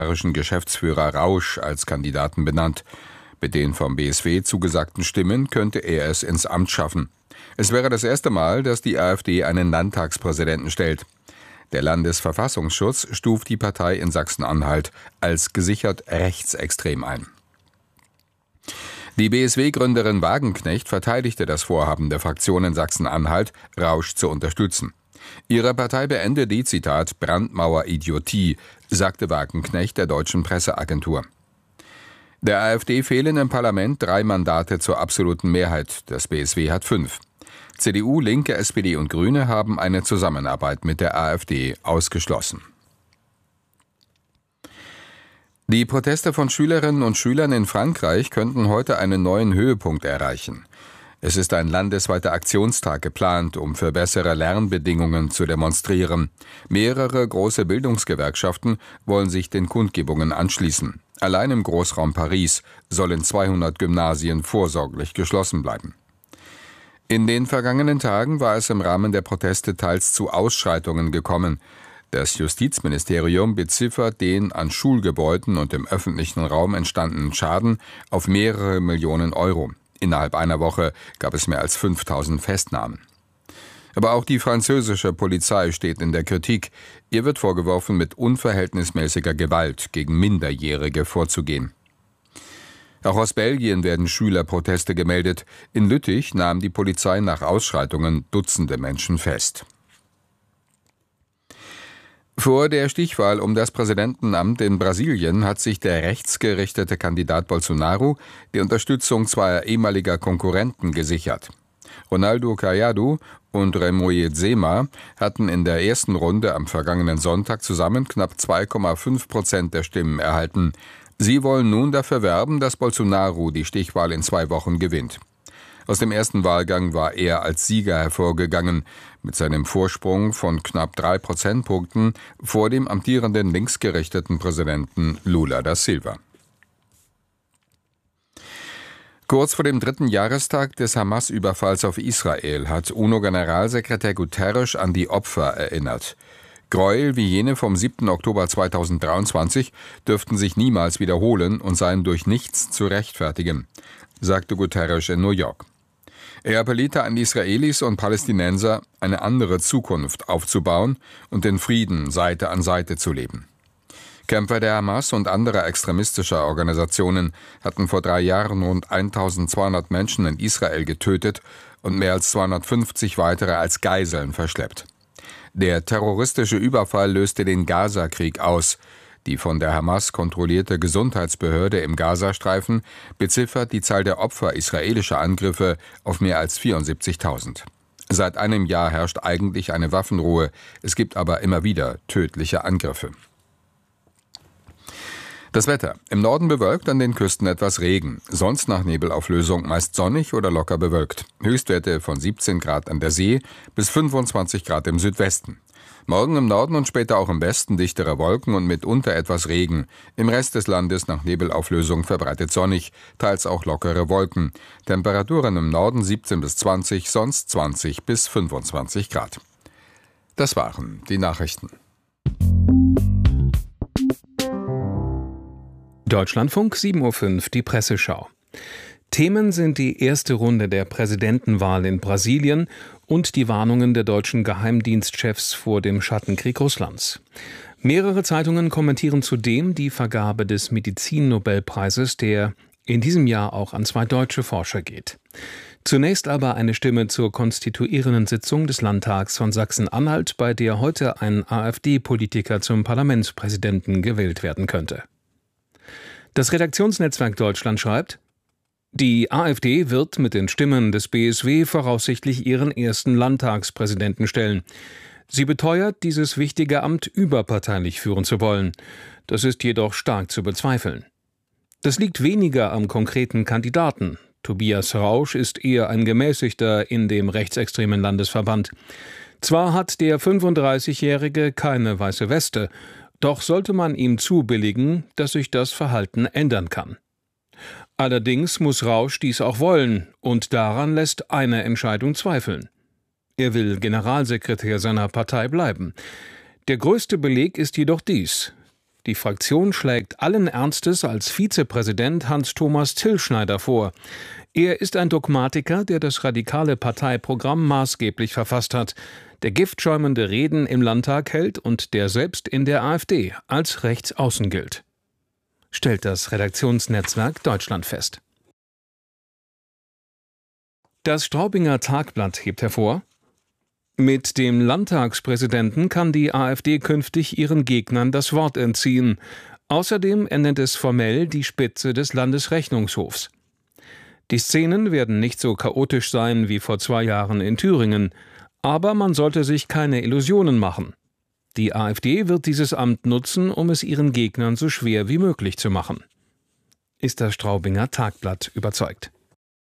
Geschäftsführer Rausch als Kandidaten benannt. Mit den vom BSW zugesagten Stimmen könnte er es ins Amt schaffen. Es wäre das erste Mal, dass die AfD einen Landtagspräsidenten stellt. Der Landesverfassungsschutz stuft die Partei in Sachsen-Anhalt als gesichert rechtsextrem ein. Die BSW-Gründerin Wagenknecht verteidigte das Vorhaben der Fraktion in Sachsen-Anhalt, Rausch zu unterstützen. Ihre Partei beende die, Zitat, Brandmauer-Idiotie, sagte Wagenknecht der deutschen Presseagentur. Der AfD fehlen im Parlament 3 Mandate zur absoluten Mehrheit. Das BSW hat 5. CDU, Linke, SPD und Grüne haben eine Zusammenarbeit mit der AfD ausgeschlossen. Die Proteste von Schülerinnen und Schülern in Frankreich könnten heute einen neuen Höhepunkt erreichen. Es ist ein landesweiter Aktionstag geplant, um für bessere Lernbedingungen zu demonstrieren. Mehrere große Bildungsgewerkschaften wollen sich den Kundgebungen anschließen. Allein im Großraum Paris sollen 200 Gymnasien vorsorglich geschlossen bleiben. In den vergangenen Tagen war es im Rahmen der Proteste teils zu Ausschreitungen gekommen. Das Justizministerium beziffert den an Schulgebäuden und im öffentlichen Raum entstandenen Schaden auf mehrere Millionen Euro. Innerhalb einer Woche gab es mehr als 5000 Festnahmen. Aber auch die französische Polizei steht in der Kritik. Ihr wird vorgeworfen, mit unverhältnismäßiger Gewalt gegen Minderjährige vorzugehen. Auch aus Belgien werden Schülerproteste gemeldet. In Lüttich nahm die Polizei nach Ausschreitungen Dutzende Menschen fest. Vor der Stichwahl um das Präsidentenamt in Brasilien hat sich der rechtsgerichtete Kandidat Bolsonaro die Unterstützung zweier ehemaliger Konkurrenten gesichert. Ronaldo Caiado und Raimund Zema hatten in der ersten Runde am vergangenen Sonntag zusammen knapp 2,5% der Stimmen erhalten. Sie wollen nun dafür werben, dass Bolsonaro die Stichwahl in 2 Wochen gewinnt. Aus dem ersten Wahlgang war er als Sieger hervorgegangen, mit seinem Vorsprung von knapp 3 Prozentpunkten vor dem amtierenden linksgerichteten Präsidenten Lula da Silva. Kurz vor dem 3. Jahrestag des Hamas-Überfalls auf Israel hat UNO-Generalsekretär Guterres an die Opfer erinnert. Gräuel wie jene vom 7. Oktober 2023 dürften sich niemals wiederholen und seien durch nichts zu rechtfertigen, sagte Guterres in New York. Er appellierte an die Israelis und Palästinenser, eine andere Zukunft aufzubauen und den Frieden Seite an Seite zu leben. Kämpfer der Hamas und anderer extremistischer Organisationen hatten vor 3 Jahren rund 1200 Menschen in Israel getötet und mehr als 250 weitere als Geiseln verschleppt. Der terroristische Überfall löste den Gaza-Krieg aus. Die von der Hamas kontrollierte Gesundheitsbehörde im Gazastreifen beziffert die Zahl der Opfer israelischer Angriffe auf mehr als 74.000. Seit einem Jahr herrscht eigentlich eine Waffenruhe. Es gibt aber immer wieder tödliche Angriffe. Das Wetter. Im Norden bewölkt, an den Küsten etwas Regen. Sonst nach Nebelauflösung meist sonnig oder locker bewölkt. Höchstwerte von 17 Grad an der See bis 25 Grad im Südwesten. Morgen im Norden und später auch im Westen dichtere Wolken und mitunter etwas Regen. Im Rest des Landes nach Nebelauflösung verbreitet sonnig, teils auch lockere Wolken. Temperaturen im Norden 17 bis 20, sonst 20 bis 25 Grad. Das waren die Nachrichten. Deutschlandfunk 7:05 Uhr, die Presseschau. Themen sind die erste Runde der Präsidentenwahl in Brasilien und die Warnungen der deutschen Geheimdienstchefs vor dem Schattenkrieg Russlands. Mehrere Zeitungen kommentieren zudem die Vergabe des Medizin-Nobelpreises, der in diesem Jahr auch an 2 deutsche Forscher geht. Zunächst aber eine Stimme zur konstituierenden Sitzung des Landtags von Sachsen-Anhalt, bei der heute ein AfD-Politiker zum Parlamentspräsidenten gewählt werden könnte. Das Redaktionsnetzwerk Deutschland schreibt: Die AfD wird mit den Stimmen des BSW voraussichtlich ihren ersten Landtagspräsidenten stellen. Sie beteuert, dieses wichtige Amt überparteilich führen zu wollen. Das ist jedoch stark zu bezweifeln. Das liegt weniger am konkreten Kandidaten. Tobias Rausch ist eher ein Gemäßigter in dem rechtsextremen Landesverband. Zwar hat der 35-Jährige keine weiße Weste, doch sollte man ihm zubilligen, dass sich das Verhalten ändern kann. Allerdings muss Rausch dies auch wollen, und daran lässt eine Entscheidung zweifeln. Er will Generalsekretär seiner Partei bleiben. Der größte Beleg ist jedoch dies: Die Fraktion schlägt allen Ernstes als Vizepräsident Hans-Thomas Tillschneider vor. Er ist ein Dogmatiker, der das radikale Parteiprogramm maßgeblich verfasst hat, der giftschäumende Reden im Landtag hält und der selbst in der AfD als rechtsaußen gilt, stellt das Redaktionsnetzwerk Deutschland fest. Das Straubinger Tagblatt hebt hervor: Mit dem Landtagspräsidenten kann die AfD künftig ihren Gegnern das Wort entziehen. Außerdem ernennt es formell die Spitze des Landesrechnungshofs. Die Szenen werden nicht so chaotisch sein wie vor 2 Jahren in Thüringen, aber man sollte sich keine Illusionen machen. Die AfD wird dieses Amt nutzen, um es ihren Gegnern so schwer wie möglich zu machen, ist das Straubinger Tagblatt überzeugt.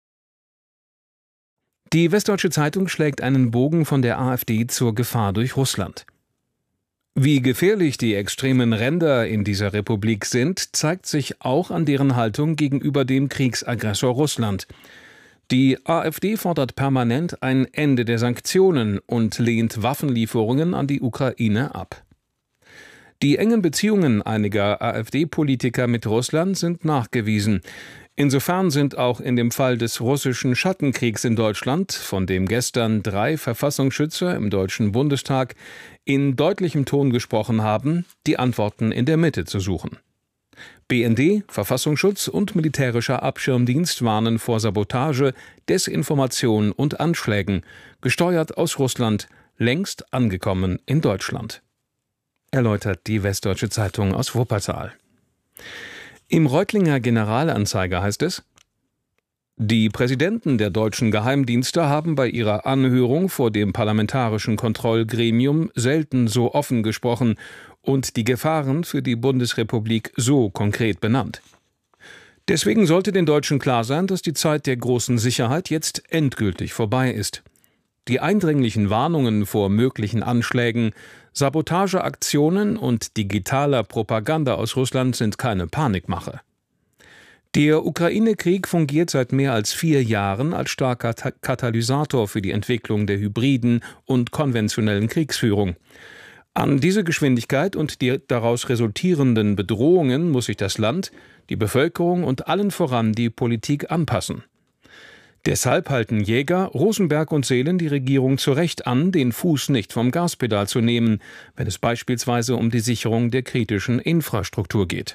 Die Westdeutsche Zeitung schlägt einen Bogen von der AfD zur Gefahr durch Russland. Wie gefährlich die extremen Ränder in dieser Republik sind, zeigt sich auch an deren Haltung gegenüber dem Kriegsaggressor Russland. Die AfD fordert permanent ein Ende der Sanktionen und lehnt Waffenlieferungen an die Ukraine ab. Die engen Beziehungen einiger AfD-Politiker mit Russland sind nachgewiesen. Insofern sind auch in dem Fall des russischen Schattenkriegs in Deutschland, von dem gestern 3 Verfassungsschützer im Deutschen Bundestag in deutlichem Ton gesprochen haben, die Antworten in der Mitte zu suchen. BND, Verfassungsschutz und militärischer Abschirmdienst warnen vor Sabotage, Desinformation und Anschlägen, gesteuert aus Russland, längst angekommen in Deutschland, erläutert die Westdeutsche Zeitung aus Wuppertal. Im Reutlinger Generalanzeiger heißt es: Die Präsidenten der deutschen Geheimdienste haben bei ihrer Anhörung vor dem Parlamentarischen Kontrollgremium selten so offen gesprochen und die Gefahren für die Bundesrepublik so konkret benannt. Deswegen sollte den Deutschen klar sein, dass die Zeit der großen Sicherheit jetzt endgültig vorbei ist. Die eindringlichen Warnungen vor möglichen Anschlägen, Sabotageaktionen und digitaler Propaganda aus Russland sind keine Panikmache. Der Ukraine-Krieg fungiert seit mehr als 4 Jahren als starker Katalysator für die Entwicklung der hybriden und konventionellen Kriegsführung. An diese Geschwindigkeit und die daraus resultierenden Bedrohungen muss sich das Land, die Bevölkerung und allen voran die Politik anpassen. Deshalb halten Jäger, Rosenberg und Seelen die Regierung zu Recht an, den Fuß nicht vom Gaspedal zu nehmen, wenn es beispielsweise um die Sicherung der kritischen Infrastruktur geht.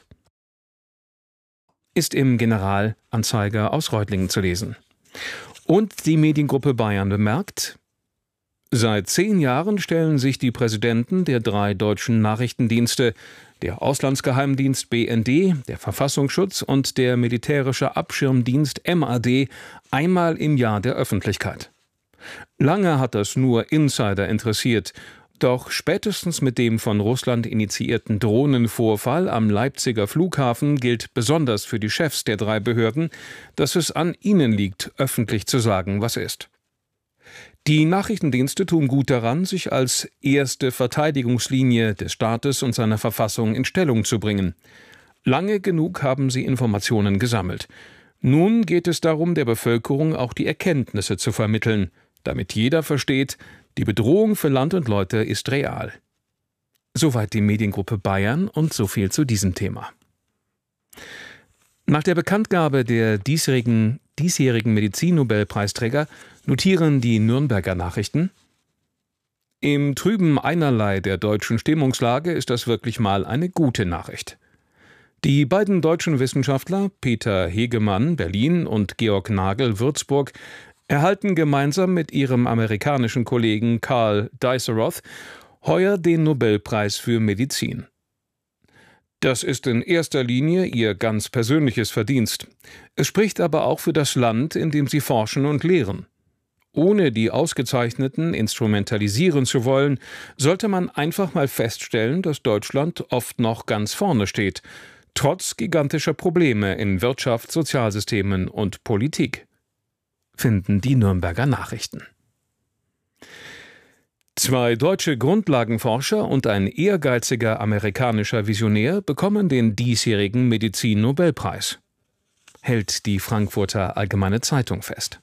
Ist im Generalanzeiger aus Reutlingen zu lesen. Und die Mediengruppe Bayern bemerkt: Seit 10 Jahren stellen sich die Präsidenten der 3 deutschen Nachrichtendienste, der Auslandsgeheimdienst BND, der Verfassungsschutz und der militärische Abschirmdienst MAD, einmal im Jahr der Öffentlichkeit. Lange hat das nur Insider interessiert, doch spätestens mit dem von Russland initiierten Drohnenvorfall am Leipziger Flughafen gilt besonders für die Chefs der 3 Behörden, dass es an ihnen liegt, öffentlich zu sagen, was ist. Die Nachrichtendienste tun gut daran, sich als erste Verteidigungslinie des Staates und seiner Verfassung in Stellung zu bringen. Lange genug haben sie Informationen gesammelt. Nun geht es darum, der Bevölkerung auch die Erkenntnisse zu vermitteln, damit jeder versteht, die Bedrohung für Land und Leute ist real. Soweit die Mediengruppe Bayern und so viel zu diesem Thema. Nach der Bekanntgabe der diesjährigen Medizinnobelpreisträger notieren die Nürnberger Nachrichten: Im trüben Einerlei der deutschen Stimmungslage ist das wirklich mal eine gute Nachricht. Die beiden deutschen Wissenschaftler Peter Hegemann, Berlin, und Georg Nagel, Würzburg, erhalten gemeinsam mit ihrem amerikanischen Kollegen Karl Diceroth heuer den Nobelpreis für Medizin. Das ist in erster Linie ihr ganz persönliches Verdienst. Es spricht aber auch für das Land, in dem sie forschen und lehren. Ohne die Ausgezeichneten instrumentalisieren zu wollen, sollte man einfach mal feststellen, dass Deutschland oft noch ganz vorne steht, trotz gigantischer Probleme in Wirtschaft, Sozialsystemen und Politik, finden die Nürnberger Nachrichten. 2 deutsche Grundlagenforscher und ein ehrgeiziger amerikanischer Visionär bekommen den diesjährigen Medizin-Nobelpreis, hält die Frankfurter Allgemeine Zeitung fest.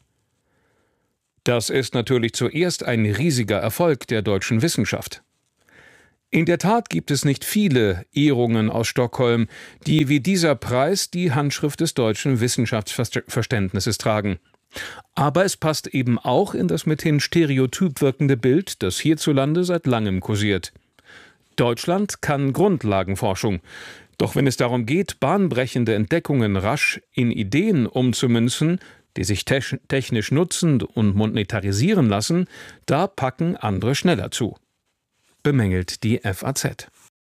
Das ist natürlich zuerst ein riesiger Erfolg der deutschen Wissenschaft. In der Tat gibt es nicht viele Ehrungen aus Stockholm, die wie dieser Preis die Handschrift des deutschen Wissenschaftsverständnisses tragen. Aber es passt eben auch in das mithin stereotyp wirkende Bild, das hierzulande seit langem kursiert. Deutschland kann Grundlagenforschung. Doch wenn es darum geht, bahnbrechende Entdeckungen rasch in Ideen umzumünzen, die sich technisch nutzen und monetarisieren lassen, da packen andere schneller zu, bemängelt die FAZ.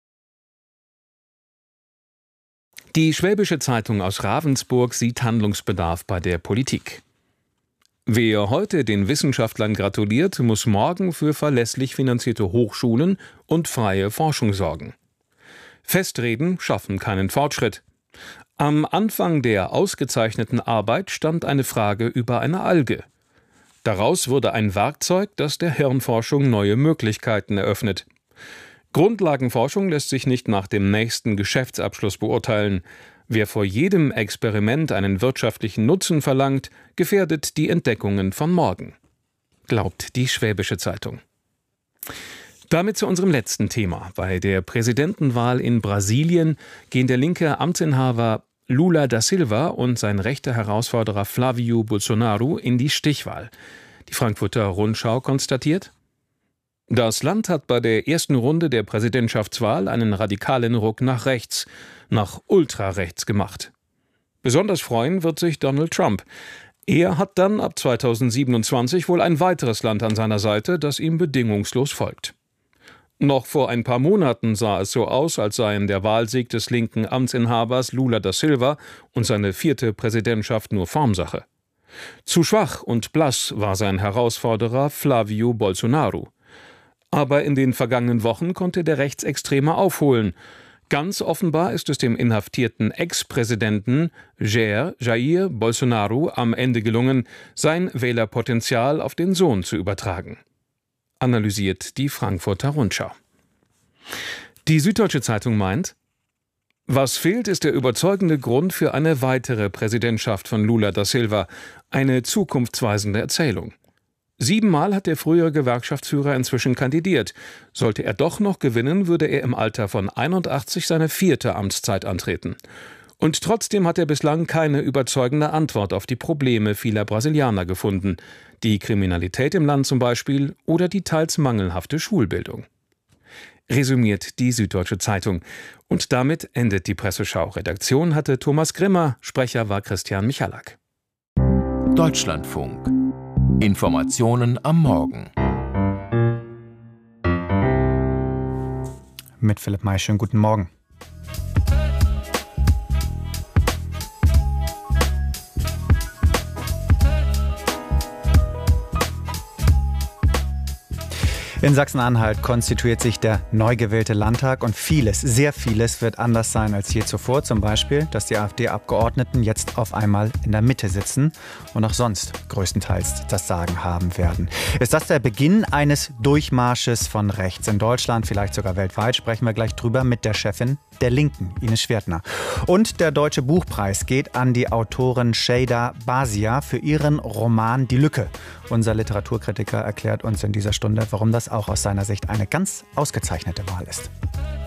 Die Schwäbische Zeitung aus Ravensburg sieht Handlungsbedarf bei der Politik. Wer heute den Wissenschaftlern gratuliert, muss morgen für verlässlich finanzierte Hochschulen und freie Forschung sorgen. Festreden schaffen keinen Fortschritt. Am Anfang der ausgezeichneten Arbeit stand eine Frage über eine Alge. Daraus wurde ein Werkzeug, das der Hirnforschung neue Möglichkeiten eröffnet. Grundlagenforschung lässt sich nicht nach dem nächsten Geschäftsabschluss beurteilen. Wer vor jedem Experiment einen wirtschaftlichen Nutzen verlangt, gefährdet die Entdeckungen von morgen, glaubt die Schwäbische Zeitung. Damit zu unserem letzten Thema. Bei der Präsidentenwahl in Brasilien gehen der linke Amtsinhaber Lula da Silva und sein rechter Herausforderer Flávio Bolsonaro in die Stichwahl. Die Frankfurter Rundschau konstatiert: Das Land hat bei der ersten Runde der Präsidentschaftswahl einen radikalen Ruck nach rechts, nach ultrarechts gemacht. Besonders freuen wird sich Donald Trump. Er hat dann ab 2027 wohl ein weiteres Land an seiner Seite, das ihm bedingungslos folgt. Noch vor ein paar Monaten sah es so aus, als seien der Wahlsieg des linken Amtsinhabers Lula da Silva und seine 4. Präsidentschaft nur Formsache. Zu schwach und blass war sein Herausforderer Flávio Bolsonaro. Aber in den vergangenen Wochen konnte der Rechtsextreme aufholen. Ganz offenbar ist es dem inhaftierten Ex-Präsidenten Jair Bolsonaro am Ende gelungen, sein Wählerpotenzial auf den Sohn zu übertragen, analysiert die Frankfurter Rundschau. Die Süddeutsche Zeitung meint: Was fehlt, ist der überzeugende Grund für eine weitere Präsidentschaft von Lula da Silva, eine zukunftsweisende Erzählung. 7-mal hat der frühere Gewerkschaftsführer inzwischen kandidiert. Sollte er doch noch gewinnen, würde er im Alter von 81 seine 4. Amtszeit antreten. Und trotzdem hat er bislang keine überzeugende Antwort auf die Probleme vieler Brasilianer gefunden. Die Kriminalität im Land zum Beispiel oder die teils mangelhafte Schulbildung. Resümiert die Süddeutsche Zeitung. Und damit endet die Presseschau. Redaktion hatte Thomas Grimmer, Sprecher war Christian Michalak. Deutschlandfunk. Informationen am Morgen. Mit Philipp May, schönen guten Morgen. In Sachsen-Anhalt konstituiert sich der neu gewählte Landtag und vieles, sehr vieles wird anders sein als je zuvor. Zum Beispiel, dass die AfD-Abgeordneten jetzt auf einmal in der Mitte sitzen und auch sonst größtenteils das Sagen haben werden. Ist das der Beginn eines Durchmarsches von rechts in Deutschland, vielleicht sogar weltweit? Sprechen wir gleich drüber mit der Chefin der Linken, Ines Schwertner. Und der Deutsche Buchpreis geht an die Autorin Şeyda Bazia für ihren Roman Die Lücke. Unser Literaturkritiker erklärt uns in dieser Stunde, warum das auch aus seiner Sicht eine ganz ausgezeichnete Wahl ist.